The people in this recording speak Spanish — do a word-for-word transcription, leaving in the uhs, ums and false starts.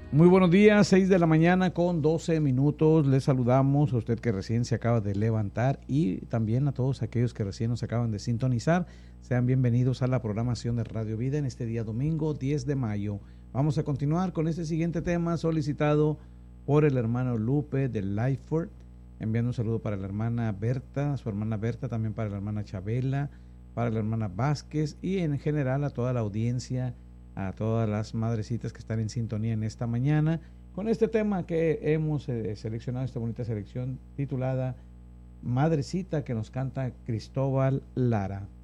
Muy buenos días, seis de la mañana con doce minutos. Les saludamos a usted que recién se acaba de levantar y también a todos aquellos que recién nos acaban de sintonizar. Sean bienvenidos a la programación de Radio Vida en este día domingo diez de mayo. Vamos a continuar con este siguiente tema solicitado por el hermano Lupe de Lightford, enviando un saludo para la hermana Berta, su hermana Berta, también para la hermana Chabela, para la hermana Vázquez y en general a toda la audiencia, a todas las madrecitas que están en sintonía en esta mañana con este tema que hemos eh, seleccionado, esta bonita selección titulada Madrecita, que nos canta Cristóbal Lara.